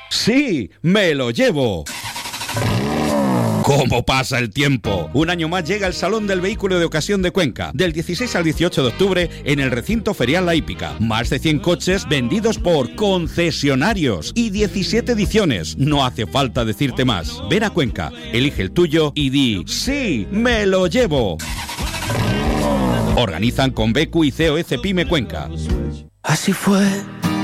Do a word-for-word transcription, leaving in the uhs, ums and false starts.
Sí, me lo llevo. ¿Cómo pasa el tiempo? Un año más llega el Salón del Vehículo de Ocasión de Cuenca, del dieciséis al dieciocho de octubre en el recinto ferial La Hípica. Más de cien coches vendidos por concesionarios y diecisiete ediciones. No hace falta decirte más. Ven a Cuenca, elige el tuyo y di ¡sí, me lo llevo! Organizan con Becu y C O E Cepime Cuenca. Así fue